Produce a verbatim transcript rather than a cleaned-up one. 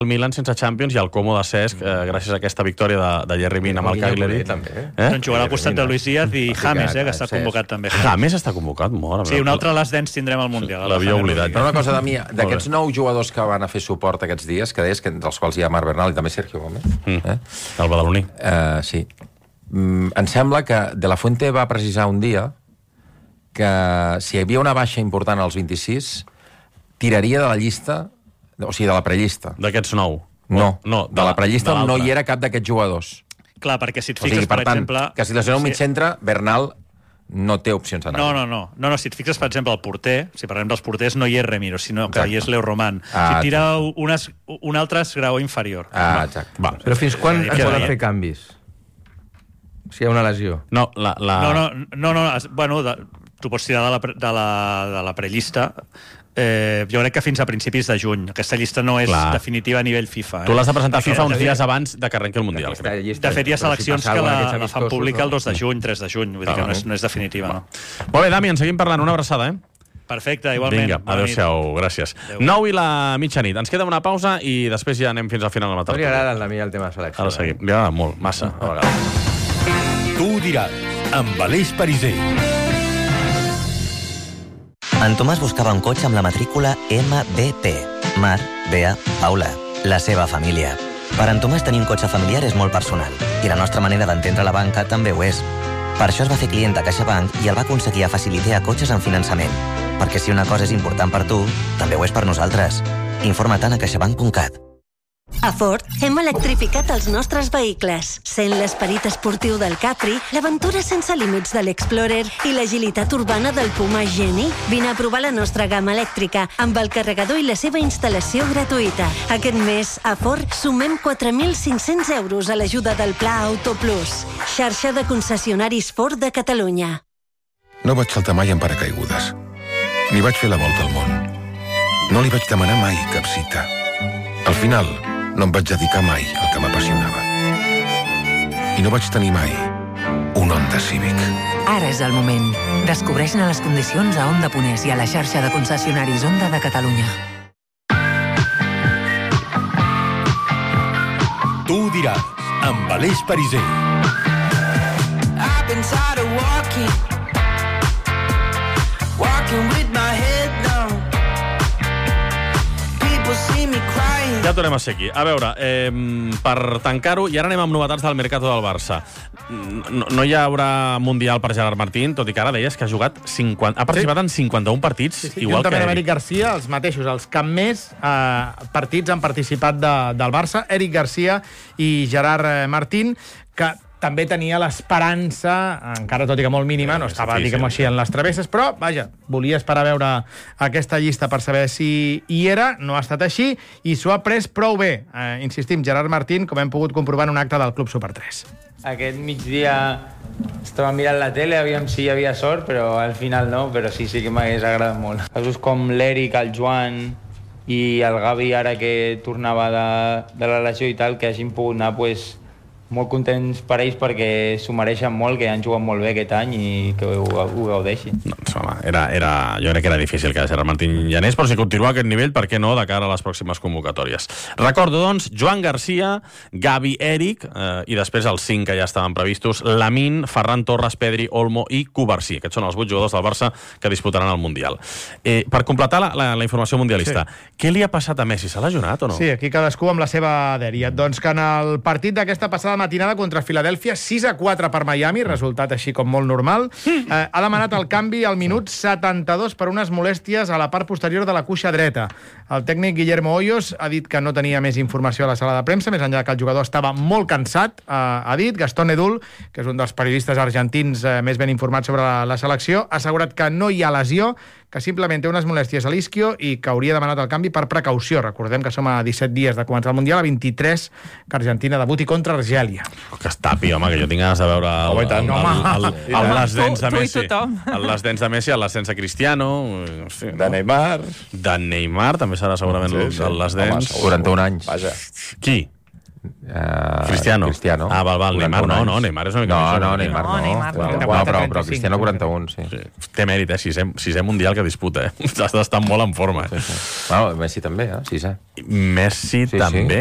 el Milan sense Champions i el còmode Cesc, eh, gràcies a aquesta victòria de, de Jerry Mina amb el Cagliari. Eh? Doncs jugarà al costat de Luis Díaz i James, eh, que està convocat també. James està convocat, molt. Sí, un altre Last Dance tindrem al Mundial. L'havia oblidat. Però una cosa, Dami, d'aquests nou jugadors que van a fer suport aquests dies, que deies que entre els quals hi ha Marc Bernal i també Sergio Gómez. Mm. Eh? El badaloní. Uh, sí. Mm, em sembla que De La Fuente va precisar un dia que si hi havia una baixa important als vint-i-sis, tiraria de la llista, o sigui, de la prellista. D'aquests nou? No, no de, de la prellista no hi era cap d'aquests jugadors. Clar, perquè si et o fixes, sigui, per, per tant, exemple... que si lesiona un mig centre, Bernal no té opcions d'anar. No, no, no, no, no. Si et fixes, per exemple, el porter, si parlem dels porters, no hi és Remiro, sinó que exacte. Hi és Leo Roman. Ah, si tira unes, un altre esgraó inferior. Ah, exacte. Va. Però fins quan es poden fer canvis? Si hi ha una lesió. No, la... la... No, no, no, no, bueno, de, tu pots tirar de la, de la, de la prellista. Eh, jo crec que fins a principis de juny. Aquesta llista no és clar. Definitiva a nivell FIFA. Eh? Tu l'has de presentar a FIFA uns dies abans de que arrenqui el Mundial. De fet, hi ha seleccions que la, la fan pública el dos de juny, tres de juny. Vull dir que no és, no és definitiva, no. Molt bé, Dami, en seguim parlant. Una abraçada, eh? Perfecte, igualment. Vinga, adéu-siau, gràcies. Adéu. nou i la mitjanit. Ens queda una pausa i després ja anem fins al final de la tertúlia. No li agrada a mi el tema de selecció. Ara seguim. Li agrada molt, massa, a vegades. Tu ho diràs, amb Aleix Pariser. En Tomàs buscava un cotxe amb la matrícula M B P. Mar, Bea, Paula. La seva família. Per en Tomàs tenir un cotxe familiar és molt personal. I la nostra manera d'entendre la banca també ho és. Per això es va fer client de CaixaBank i el va aconseguir a facilitar a cotxes en finançament. Perquè si una cosa és important per tu, també ho és per nosaltres. Informa't a caixabank punt cat. A Ford hem electrificat els nostres vehicles. Sent l'esperit esportiu del Capri, l'aventura sense límits de l'Explorer i l'agilitat urbana del Puma Geni. Vine a provar la nostra gamma elèctrica amb el carregador i la seva instal·lació gratuïta. Aquest mes, a Ford, sumem quatre mil cinc-cents euros a l'ajuda del Pla Auto Plus. Xarxa de concessionaris Ford de Catalunya. No vaig saltar mai en paracaigudes. Ni vaig fer la volta al món. No li vaig demanar mai cap cita. Al final, no em vaig dedicar mai al que m'apassionava. I no vaig tenir mai un Honda Civic. Ara és el moment. Descobreix-ne les condicions a Honda Ponès i a la xarxa de concessionaris Honda de Catalunya. Tu ho diràs, amb Aleix Pariser. I've been tired of walking Walking with my head down People see me crying. Ja tornem a ser aquí. A veure, eh, per tancar-ho, i ara anem amb novetats del mercat del Barça. No, no hi haurà Mundial per Gerard Martín, tot i que ara deies que ha jugat cinquanta, ha participat sí. en cinquanta-un partits, sí, sí. igual que Eric. Eric Garcia, els mateixos, els que més eh, partits han participat de, del Barça, Eric Garcia i Gerard Martín, que també tenia l'esperança, encara tot i que molt mínima, no estava, diguem-ho així, en les travesses, però, vaja, volia esperar a veure aquesta llista per saber si hi era, no ha estat així, i s'ho ha pres prou bé. Eh, insistim, Gerard Martín, com hem pogut comprovar en un acte del Club Super tres. Aquest migdia estava mirant la tele, aviam si hi havia sort, però al final no, però sí, sí que m'hagués agradat molt. Casos com l'Eric, el Joan i el Gavi, ara que tornava de, de la lesió i tal, que hagin pogut anar, pues, molt contents per ells perquè s'ho mereixen molt, que han jugat molt bé aquest any i que ho, ho gaudeixin. Doncs, home, era, era, jo crec que era difícil que Gerard Martín hi anés, però si continua a aquest nivell, per què no, de cara a les pròximes convocatòries. Recordo, doncs, Joan Garcia, Gavi, Eric, eh, i després els cinc que ja estaven previstos, Lamine, Ferran Torres, Pedri, Olmo i Cubarsí. Aquests són els vuit jugadors del Barça que disputaran el Mundial. Eh, per completar la, la, la informació mundialista, sí. Què li ha passat a Messi? Se l'ha ajunat o no? Sí, aquí cadascú amb la seva dèria. Doncs que en el partit d'aquesta passada matinada contra Filadèlfia, sis a quatre per Miami, resultat així com molt normal. Eh, ha demanat el canvi al minut setanta-dos per unes molèsties a la part posterior de la cuixa dreta. El tècnic Guillermo Hoyos ha dit que no tenia més informació a la sala de premsa, més enllà que el jugador estava molt cansat, eh, ha dit. Gastón Edul, que és un dels periodistes argentins eh, més ben informats sobre la, la selecció, ha assegurat que no hi ha lesió, que simplement té unes molèsties a l'isquio i que hauria demanat el canvi per precaució. Recordem que som a disset dies de començar el Mundial, a vint-i-tres que Argentina debuti contra Argèlia. Que es tapi, home, que jo tinc ganes de veure el, oh, tant, el, no, el, el, el, el les dents de tu, Messi. tu El les dents de Messi, el les dents de Cristiano. No sé, de Neymar. De Neymar, també serà segurament sí, sí. el les dents. Home, quaranta-un anys. Vaja. Qui? Uh, Cristiano. Cristiano. Ah, val, val. Neymar no, no, Neymar és una mica no, més no, jove. Neymar no. No, Neymar no, quaranta-quatre, no, però, però trenta-cinc. Cristiano quaranta-un, sí. Sí. Té mèrit, eh? Sisè, sisè mundial que disputa, eh? Has d'estar molt en forma, eh? Sí, sí. Bueno, Messi també, eh? Sisè. Messi Sí, sí. també.